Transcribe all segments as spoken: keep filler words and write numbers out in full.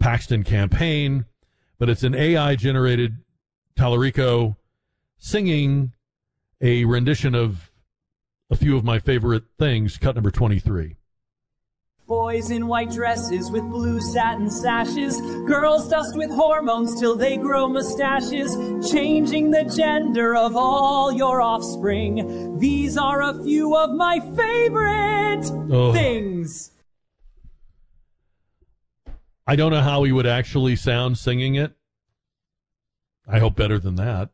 Paxton campaign, but it's an A I-generated Tallarico singing a rendition of a few of my favorite things, cut number twenty-three. Boys in white dresses with blue satin sashes, girls dust with hormones till they grow mustaches, changing the gender of all your offspring. These are a few of my favorite oh. things. I don't know how he would actually sound singing it. I hope better than that.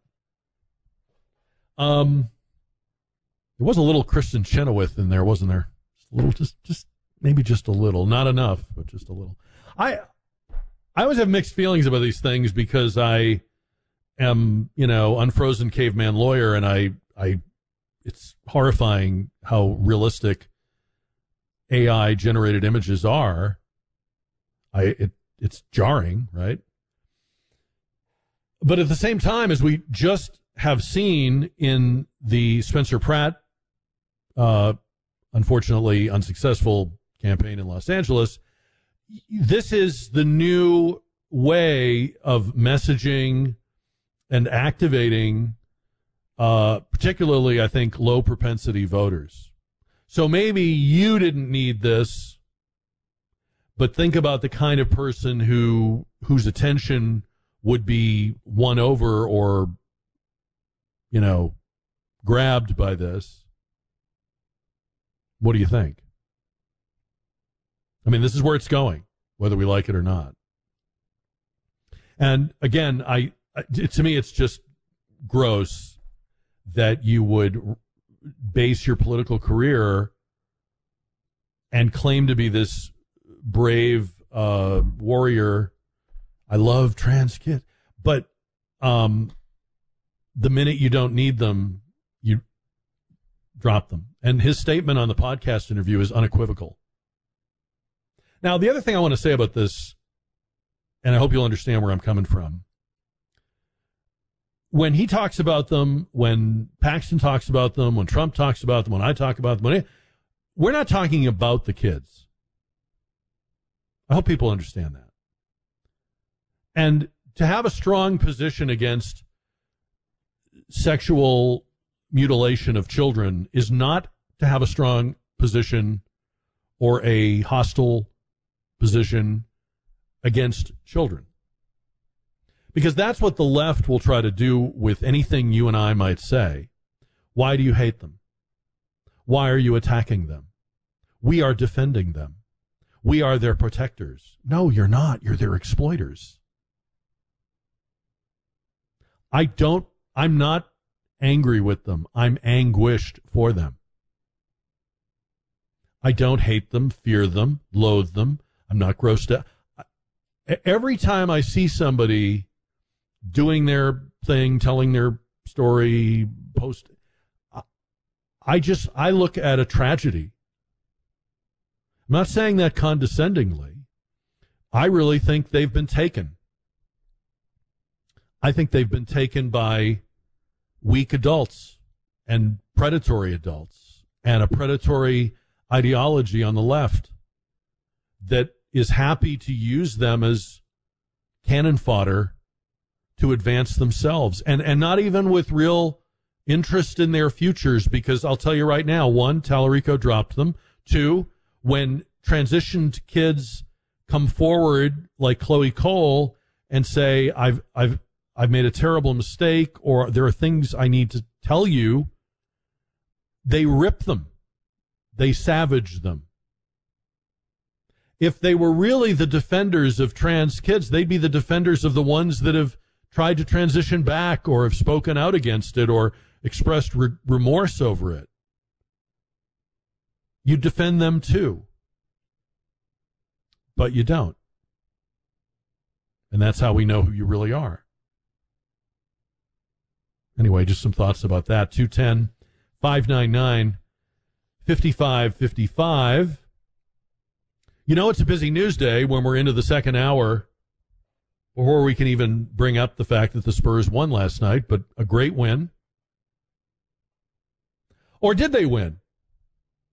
Um, there was a little Kristen Chenoweth in there, wasn't there? Just a little, just, just maybe just a little, not enough, but just a little. I, I always have mixed feelings about these things because I am, you know, unfrozen caveman lawyer, and I, I, it's horrifying how realistic A I generated images are. I, it, it's jarring, right? But at the same time, as we just have seen in the Spencer Pratt, uh, unfortunately unsuccessful campaign in Los Angeles, this is the new way of messaging and activating, uh, particularly, I think, low propensity voters. So maybe you didn't need this, but think about the kind of person who whose attention would be won over or, you know, grabbed by this. What do you think? I mean, this is where it's going, whether we like it or not. And again, I, to me, it's just gross that you would base your political career and claim to be this brave uh, warrior. I love trans kids, but um, the minute you don't need them, you drop them. And his statement on the podcast interview is unequivocal. Now, the other thing I want to say about this, and I hope you'll understand where I'm coming from, when he talks about them, when Paxton talks about them, when Trump talks about them, when I talk about them, when he, we're not talking about the kids. I hope people understand that. And to have a strong position against sexual mutilation of children is not to have a strong position or a hostile position against children. Because that's what the left will try to do with anything you and I might say. Why do you hate them? Why are you attacking them? We are defending them. We are their protectors. No, you're not. You're their exploiters. I don't, I'm not angry with them. I'm anguished for them. I don't hate them, fear them, loathe them. I'm not grossed out. Every time I see somebody doing their thing, telling their story, post, I just, I look at a tragedy. I'm not saying that condescendingly. I really think they've been taken. I think they've been taken by weak adults and predatory adults and a predatory ideology on the left that is happy to use them as cannon fodder to advance themselves, and, and not even with real interest in their futures, because I'll tell you right now, one, Tallarico dropped them. Two, when transitioned kids come forward like Chloe Cole and say, I've, I've, I've made a terrible mistake, or there are things I need to tell you, they rip them. They savage them. If they were really the defenders of trans kids, they'd be the defenders of the ones that have tried to transition back or have spoken out against it or expressed re- remorse over it. You defend them too. But you don't. And that's how we know who you really are. Anyway, just some thoughts about that. two one zero, five nine nine, five five five five. You know, it's a busy news day when we're into the second hour, before we can even bring up the fact that the Spurs won last night, but a great win. Or did they win?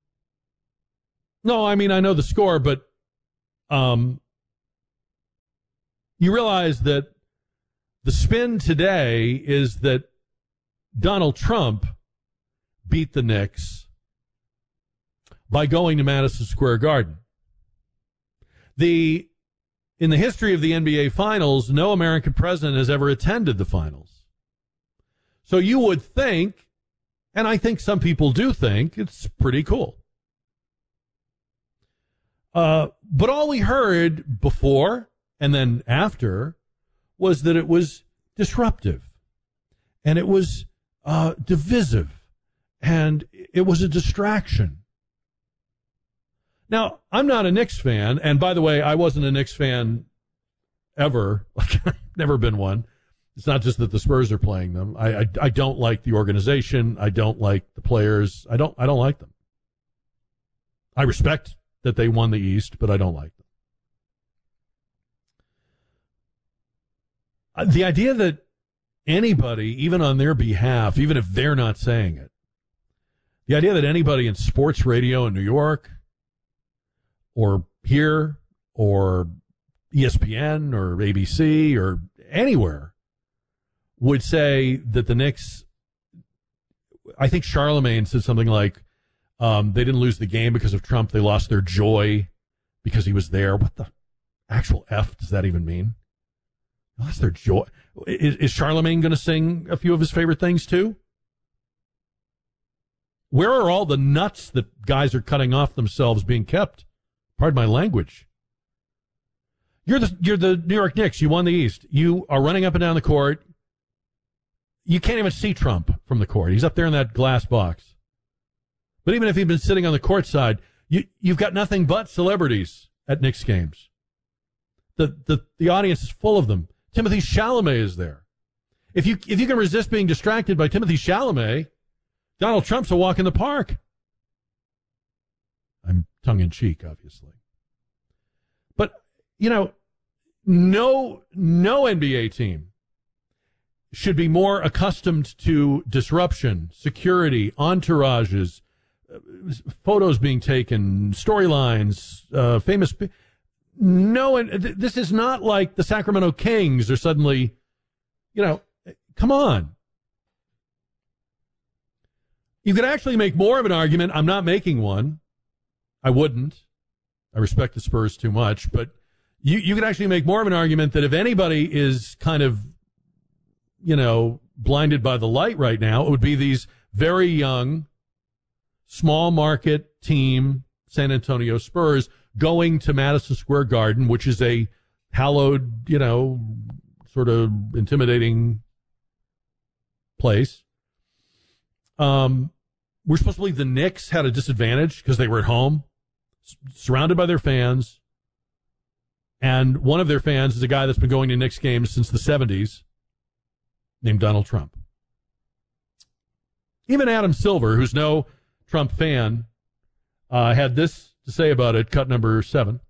No, I mean, I know the score, but um, you realize that the spin today is that Donald Trump beat the Knicks by going to Madison Square Garden. The in the history of the N B A Finals, no American president has ever attended the finals. So you would think, and I think some people do think, it's pretty cool. Uh, but all we heard before and then after was that it was disruptive, and it was uh, divisive, and it was a distraction. Now, I'm not a Knicks fan, and by the way, I wasn't a Knicks fan ever. I've never been one. It's not just that the Spurs are playing them. I, I I don't like the organization. I don't like the players. I don't I don't like them. I respect that they won the East, but I don't like them. The idea that anybody, even on their behalf, even if they're not saying it, the idea that anybody in sports radio in New York or here or E S P N or A B C or anywhere would say that the Knicks, I think Charlemagne said something like, um, they didn't lose the game because of Trump. They lost their joy because he was there. What the actual F does that even mean? They lost their joy. Is, is Charlemagne going to sing a few of his favorite things too? Where are all the nuts that guys are cutting off themselves being kept? Pardon my language. You're the you're the New York Knicks. You won the East. You are running up and down the court. You can't even see Trump from the court. He's up there in that glass box. But even if he'd been sitting on the court side, you you've got nothing but celebrities at Knicks games. The the the audience is full of them. Timothy Chalamet is there. If you if you can resist being distracted by Timothy Chalamet, Donald Trump's a walk in the park. I'm tongue-in-cheek, obviously. But, you know, no no N B A team should be more accustomed to disruption, security, entourages, uh, photos being taken, storylines, uh, famous... No, and th- this is not like the Sacramento Kings are suddenly, you know, come on. You could actually make more of an argument. I'm not making one. I wouldn't. I respect the Spurs too much, but you, you could actually make more of an argument that if anybody is kind of, you know, blinded by the light right now, it would be these very young, small market team San Antonio Spurs going to Madison Square Garden, which is a hallowed, you know, sort of intimidating place. Um, we're supposed to believe the Knicks had a disadvantage because they were at home, surrounded by their fans, and one of their fans is a guy that's been going to Knicks games since the seventies, named Donald Trump. Even Adam Silver, who's no Trump fan, uh, had this to say about it, cut number seven.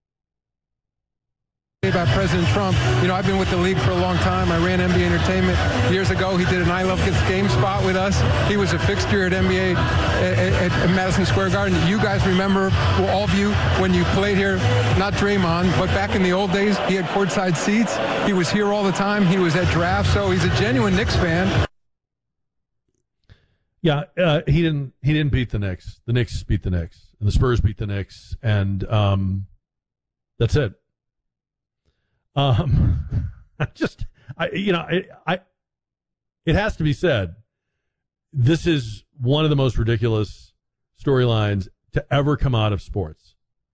About President Trump, you know, I've been with the league for a long time. I ran N B A Entertainment years ago. He did an I Love Kids game spot with us. He was a fixture at N B A at, at, at Madison Square Garden. You guys remember, well, all of you, when you played here, not Draymond, but back in the old days, he had courtside seats. He was here all the time. He was at drafts, so he's a genuine Knicks fan. Yeah, uh, he didn't. He didn't beat the Knicks. The Knicks beat the Knicks, and the Spurs beat the Knicks, and um, that's it. Um, I just, I, you know, I, I, it has to be said, this is one of the most ridiculous storylines to ever come out of sports.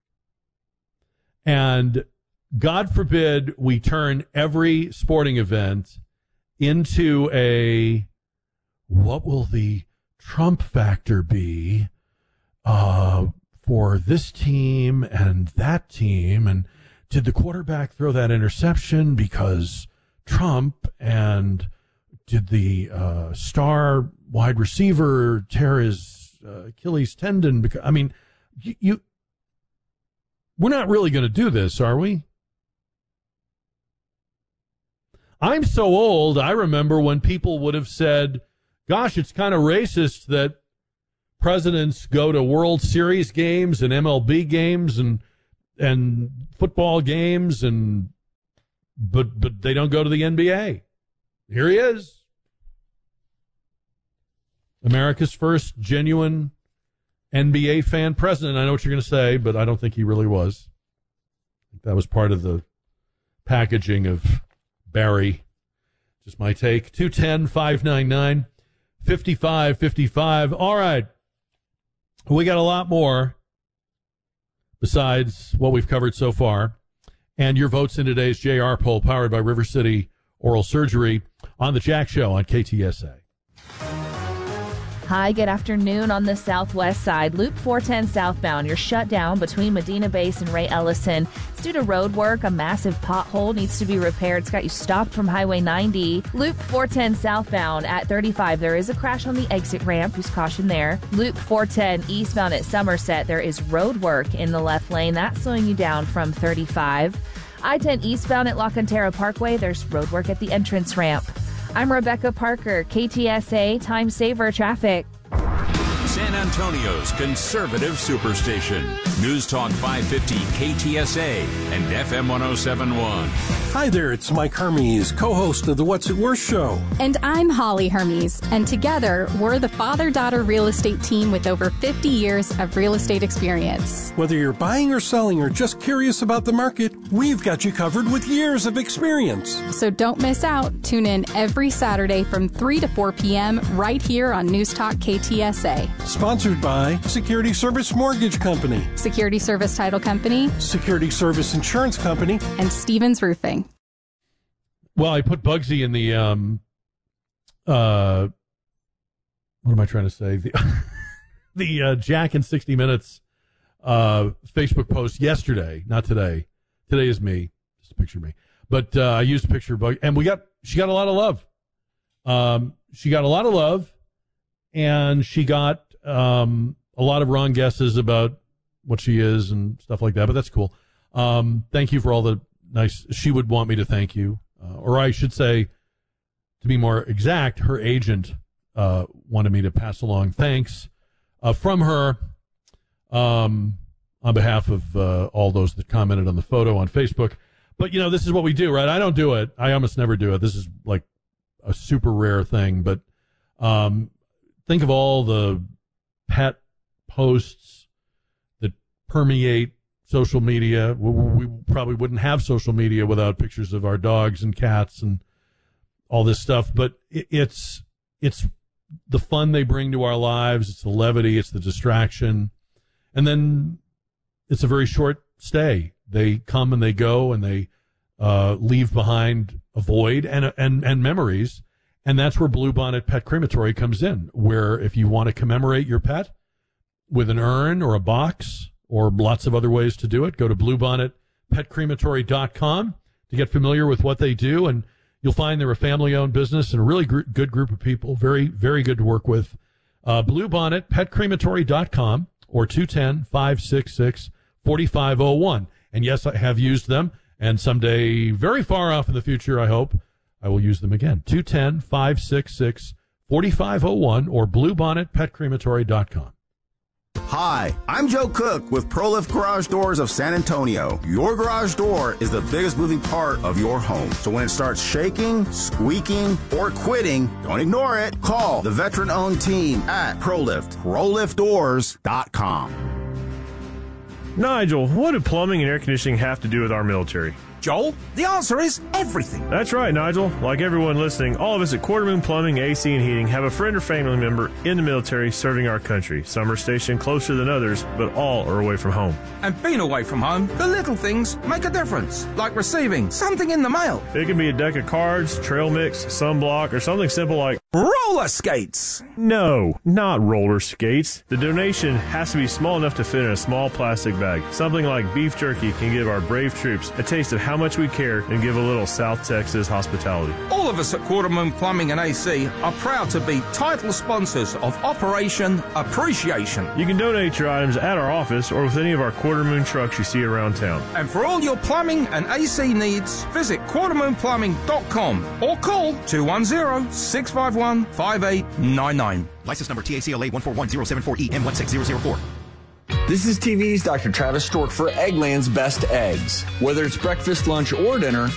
And God forbid we turn every sporting event into a, what will the Trump factor be, uh, for this team and that team, and did the quarterback throw that interception because Trump, and did the uh, star wide receiver tear his uh, Achilles tendon? Because I mean, you, you we're not really going to do this, are we? I'm so old, I remember when people would have said, gosh, it's kind of racist that presidents go to World Series games and M L B games and and football games and but but they don't go to the N B A. Here he is. America's first genuine N B A fan president. I know what you're going to say, but I don't think he really was. I think that was part of the packaging of Barry. Just my take. two one zero, five nine nine, five five five five. All right. We got a lot more besides what we've covered so far. And your votes in today's J R poll, powered by River City Oral Surgery, on the Jack Show on K T S A. Hi, good afternoon. On the southwest side, Loop four ten southbound, you're shut down between Medina Base and Ray Ellison. It's due to road work. A massive pothole needs to be repaired. It's got you stopped from Highway ninety. Loop four ten southbound at thirty-five, there is a crash on the exit ramp. Use caution there. Loop four ten eastbound at Somerset, there is road work in the left lane. That's slowing you down from thirty-five. I ten eastbound at La Cantera Parkway, there's road work at the entrance ramp. I'm Rebecca Parker, K T S A Time Saver Traffic. San Antonio's conservative superstation. News Talk five fifty K T S A and F M one oh seven point one. Hi there, it's Mike Hermes, co-host of the What's It Worth show. And I'm Holly Hermes, and together we're the father-daughter real estate team with over fifty years of real estate experience. Whether you're buying or selling or just curious about the market, we've got you covered with years of experience. So don't miss out. Tune in every Saturday from three to four p.m. right here on News Talk K T S A. Sponsored by Security Service Mortgage Company, Security Service Title Company, Security Service Insurance Company, and Stevens Roofing. Well, I put Bugsy in the, um, uh, what am I trying to say? The, the uh, Jack in sixty minutes uh, Facebook post yesterday, not today. Today is me, just a picture of me. But uh, I used a picture of Bugsy, and we got, she got a lot of love. Um, she got a lot of love, and she got um, a lot of wrong guesses about what she is and stuff like that, but that's cool. Um, thank you for all the nice, she would want me to thank you. Uh, or I should say, to be more exact, her agent uh, wanted me to pass along thanks uh, from her um, on behalf of uh, all those that commented on the photo on Facebook. But, you know, this is what we do, right? I don't do it. I almost never do it. This is like a super rare thing. But um, think of all the pet posts that permeate social media. We, we probably wouldn't have social media without pictures of our dogs and cats and all this stuff. But it, it's it's the fun they bring to our lives. It's the levity. It's the distraction. And then it's a very short stay. They come and they go, and they uh, leave behind a void and and and memories. And that's where Bluebonnet Pet Crematory comes in, where if you want to commemorate your pet with an urn or a box, or lots of other ways to do it, go to bluebonnet pet crematory dot com to get familiar with what they do, and you'll find they're a family-owned business and a really gr- good group of people, very, very good to work with. Uh, bluebonnet pet crematory dot com or two one zero, five six six, four five zero one. And yes, I have used them, and someday, very far off in the future, I hope, I will use them again. two one zero, five six six, four five zero one or bluebonnet pet crematory dot com. Hi, I'm Joe Cook with ProLift Garage Doors of San Antonio. Your garage door is the biggest moving part of your home. So when it starts shaking, squeaking, or quitting, don't ignore it. Call the veteran-owned team at ProLift, pro lift doors dot com. Nigel, what do plumbing and air conditioning have to do with our military? Joel, the answer is everything. That's right, Nigel. Like everyone listening, all of us at Quarter Moon Plumbing, A C and Heating have a friend or family member in the military serving our country. Some are stationed closer than others, but all are away from home. And being away from home, the little things make a difference, like receiving something in the mail. It can be a deck of cards, trail mix, sunblock, or something simple like roller skates. No, not roller skates. The donation has to be small enough to fit in a small plastic bag. Something like beef jerky can give our brave troops a taste of how much we care and give a little South Texas hospitality. All of us at Quarter Moon Plumbing and A C are proud to be title sponsors of Operation Appreciation. You can donate your items at our office or with any of our Quarter Moon trucks you see around town. And for all your plumbing and A C needs, visit quarter moon plumbing dot com or call two one zero, six five one, five eight nine nine. License number T A C L A one four one zero seven four E M one six zero zero four. This is T V's Doctor Travis Stork for Eggland's Best Eggs. Whether it's breakfast, lunch, or dinner,